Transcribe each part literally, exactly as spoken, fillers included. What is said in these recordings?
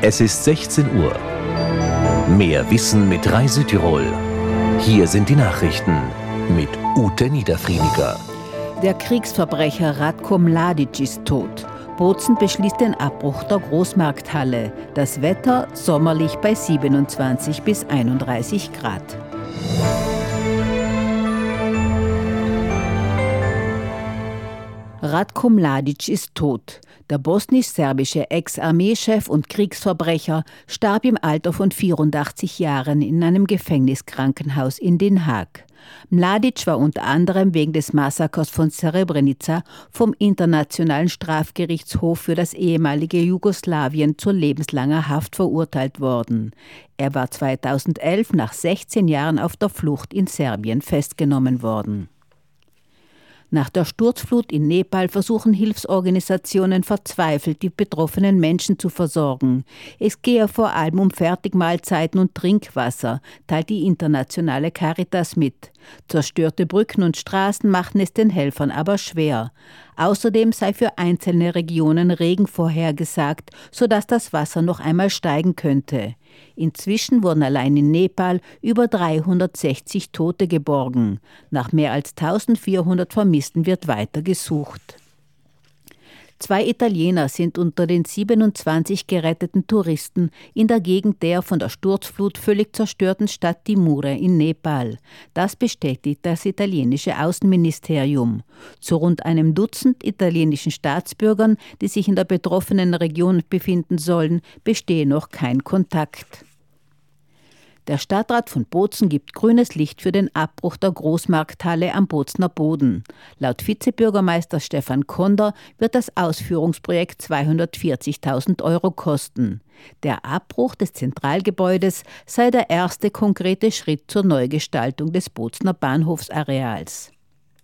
Es ist sechzehn Uhr. Mehr Wissen mit Rai Südtirol. Hier sind die Nachrichten mit Ute Niederfriediger. Der Kriegsverbrecher Ratko Mladic ist tot. Bozen beschließt den Abbruch der Großmarkthalle. Das Wetter sommerlich bei siebenundzwanzig bis einunddreißig Grad. Ratko Mladic ist tot. Der bosnisch-serbische Ex-Armeechef und Kriegsverbrecher starb im Alter von vierundachtzig Jahren in einem Gefängniskrankenhaus in Den Haag. Mladic war unter anderem wegen des Massakers von Srebrenica vom Internationalen Strafgerichtshof für das ehemalige Jugoslawien zu lebenslanger Haft verurteilt worden. Er war zweitausendelf nach sechzehn Jahren auf der Flucht in Serbien festgenommen worden. Nach der Sturzflut in Nepal versuchen Hilfsorganisationen verzweifelt, die betroffenen Menschen zu versorgen. Es gehe vor allem um Fertigmahlzeiten und Trinkwasser, teilt die internationale Caritas mit. Zerstörte Brücken und Straßen machten es den Helfern aber schwer. Außerdem sei für einzelne Regionen Regen vorhergesagt, sodass das Wasser noch einmal steigen könnte. Inzwischen wurden allein in Nepal über dreihundertsechzig Tote geborgen. Nach mehr als eintausendvierhundert Vermissten wird weiter gesucht. Zwei Italiener sind unter den siebenundzwanzig geretteten Touristen in der Gegend der von der Sturzflut völlig zerstörten Stadt Timure in Nepal. Das bestätigt das italienische Außenministerium. Zu rund einem Dutzend italienischen Staatsbürgern, die sich in der betroffenen Region befinden sollen, bestehe noch kein Kontakt. Der Stadtrat von Bozen gibt grünes Licht für den Abbruch der Großmarkthalle am Bozener Boden. Laut Vizebürgermeister Stefan Konder wird das Ausführungsprojekt zweihundertvierzigtausend Euro kosten. Der Abbruch des Zentralgebäudes sei der erste konkrete Schritt zur Neugestaltung des Bozener Bahnhofsareals.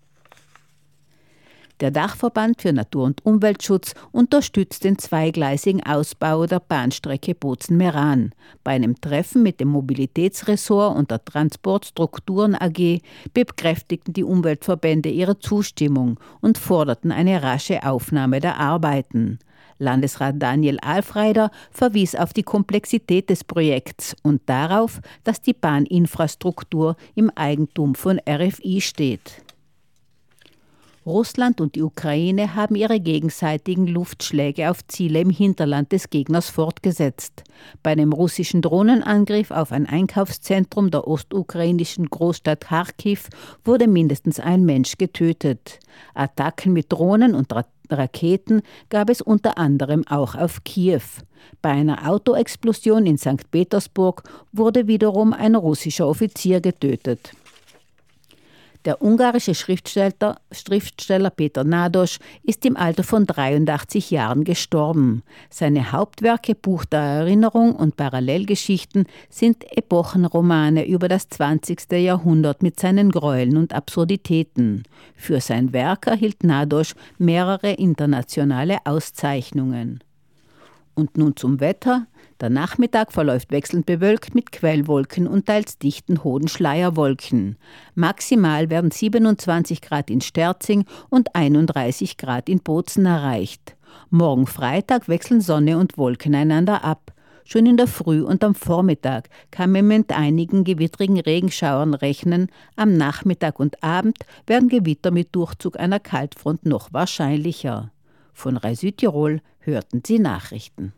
Der Dachverband für Natur- und Umweltschutz unterstützt den zweigleisigen Ausbau der Bahnstrecke Bozen-Meran. Bei einem Treffen mit dem Mobilitätsressort und der Transportstrukturen A G bekräftigten die Umweltverbände ihre Zustimmung und forderten eine rasche Aufnahme der Arbeiten. Landesrat Daniel Alfreider verwies auf die Komplexität des Projekts und darauf, dass die Bahninfrastruktur im Eigentum von R F I steht. Russland und die Ukraine haben ihre gegenseitigen Luftschläge auf Ziele im Hinterland des Gegners fortgesetzt. Bei einem russischen Drohnenangriff auf ein Einkaufszentrum der ostukrainischen Großstadt Kharkiv wurde mindestens ein Mensch getötet. Attacken mit Drohnen und Ra- Raketen gab es unter anderem auch auf Kiew. Bei einer Autoexplosion in Sankt Petersburg wurde wiederum ein russischer Offizier getötet. Der ungarische Schriftsteller, Schriftsteller Peter Nádas ist im Alter von dreiundachtzig Jahren gestorben. Seine Hauptwerke Buch der Erinnerung und Parallelgeschichten sind Epochenromane über das zwanzigste Jahrhundert mit seinen Gräueln und Absurditäten. Für sein Werk erhielt Nádas mehrere internationale Auszeichnungen. Und nun zum Wetter. Der Nachmittag verläuft wechselnd bewölkt mit Quellwolken und teils dichten hohen Schleierwolken. Maximal werden siebenundzwanzig Grad in Sterzing und einunddreißig Grad in Bozen erreicht. Morgen Freitag wechseln Sonne und Wolken einander ab. Schon in der Früh und am Vormittag kann man mit einigen gewittrigen Regenschauern rechnen. Am Nachmittag und Abend werden Gewitter mit Durchzug einer Kaltfront noch wahrscheinlicher. Von Rai Südtirol hörten Sie Nachrichten.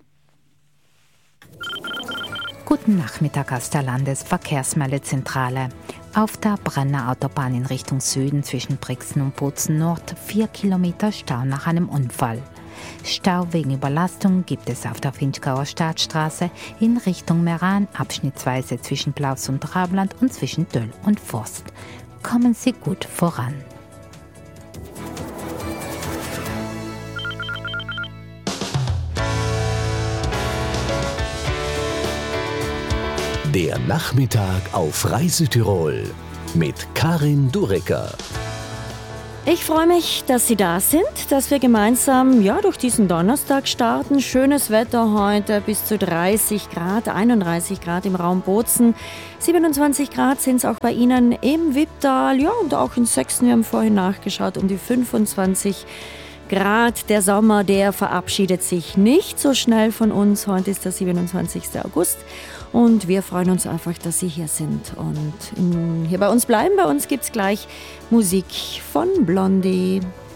Guten Nachmittag aus der Landesverkehrsmeldezentrale. Auf der Brenner Autobahn in Richtung Süden zwischen Brixen und Bozen Nord vier Kilometer Stau nach einem Unfall. Stau wegen Überlastung gibt es auf der Finchgauer Staatsstraße in Richtung Meran, abschnittsweise zwischen Blaus und Rabland und zwischen Döll und Forst. Kommen Sie gut voran. Der Nachmittag auf Rai Südtirol mit Karin Durecker. Ich freue mich, dass Sie da sind, dass wir gemeinsam ja, durch diesen Donnerstag starten. Schönes Wetter heute, bis zu dreißig Grad, einunddreißig Grad im Raum Bozen. siebenundzwanzig Grad sind es auch bei Ihnen im Wipptal, ja, und auch in Sechsen. Wir haben vorhin nachgeschaut, um die fünfundzwanzig Grad. Der Sommer, der verabschiedet sich nicht so schnell von uns. Heute ist der siebenundzwanzigster August und wir freuen uns einfach, dass Sie hier sind und hier bei uns bleiben. Bei uns gibt es gleich Musik von Blondie.